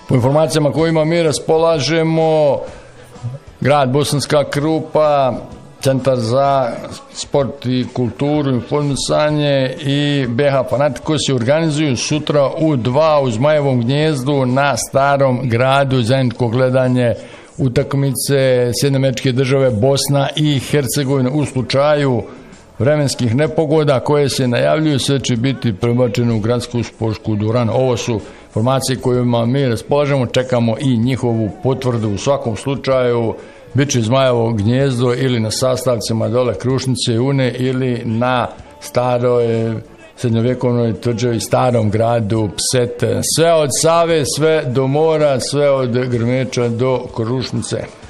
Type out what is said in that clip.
Po informacijama kojima mi raspolažemo, grad Bosanska Krupa, Centar za sport i kulturu, informisanje i BH Fanatikos se organizuju sutra u 2 u Zmajevom gnjezdu na Starom gradu zajedničko gledanje utakmice Sjedinjenih Američkih Država Bosna i Hercegovina. U slučaju vremenskih nepogoda koje se najavljuju, sve će biti prebačeno u gradsku sportsku dvoranu. Ovo su informacije kojima mi raspolažemo, čekamo i njihovu potvrdu. U svakom slučaju biće Zmajevo gnjezdo ili na sastavcima dole Krušnice, Une ili na staroj srednjovjekovnoj tvrđavi Starom gradu Pset. Sve od Save, sve do mora, sve od Grmeča do Krušnice.